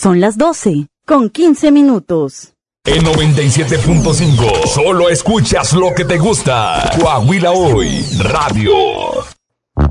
Son las 12:15. En 97.5, solo escuchas lo que te gusta. Coahuila Hoy, Radio.